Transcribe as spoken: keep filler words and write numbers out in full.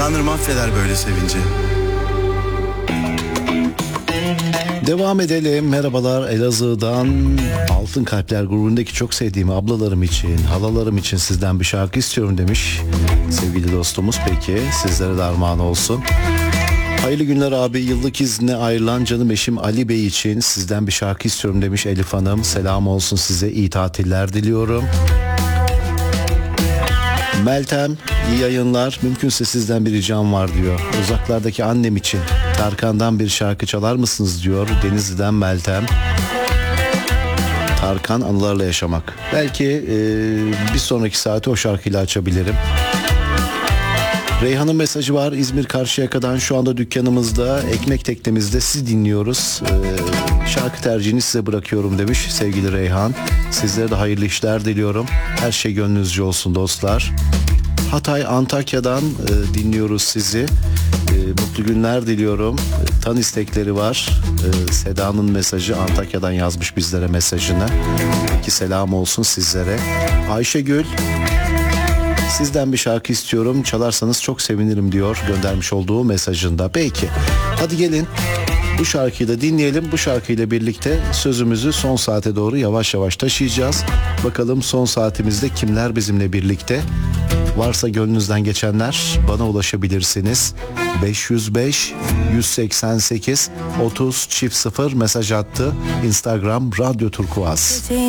Tanrı affeder böyle sevinci. Devam edelim. Merhabalar Elazığ'dan. Altın Kalpler grubundaki çok sevdiğim ablalarım için, halalarım için sizden bir şarkı istiyorum demiş sevgili dostumuz. Peki sizlere de armağan olsun. Hayırlı günler abi. Yıllık izne ayrılan canım eşim Ali Bey için sizden bir şarkı istiyorum demiş Elif Hanım. Selam olsun size, iyi tatiller diliyorum. Meltem, iyi yayınlar. Mümkünse sizden bir ricam var diyor. Uzaklardaki annem için Tarkan'dan bir şarkı çalar mısınız diyor Denizli'den Meltem. Tarkan, anılarla yaşamak. Belki e, bir sonraki saati o şarkıyla açabilirim. Reyhan'ın mesajı var. İzmir Karşıyaka'dan şu anda dükkanımızda, ekmek teknemizde sizi dinliyoruz. Ee, şarkı tercihini size bırakıyorum demiş sevgili Reyhan. Sizlere de hayırlı işler diliyorum. Her şey gönlünüzce olsun dostlar. Hatay Antakya'dan e, dinliyoruz sizi. E, mutlu günler diliyorum. E, tan istekleri var. E, Seda'nın mesajı, Antakya'dan yazmış bizlere mesajını. Peki selam olsun sizlere. Ayşegül, sizden bir şarkı istiyorum, çalarsanız çok sevinirim diyor göndermiş olduğu mesajında. Peki hadi gelin bu şarkıyı da dinleyelim. Bu şarkıyla birlikte sözümüzü son saate doğru yavaş yavaş taşıyacağız. Bakalım son saatimizde kimler bizimle birlikte? Varsa gönlünüzden geçenler bana ulaşabilirsiniz. beş yüz beş yüz seksen sekiz otuz çift sıfır mesaj attı. Instagram Radyo Turkuaz.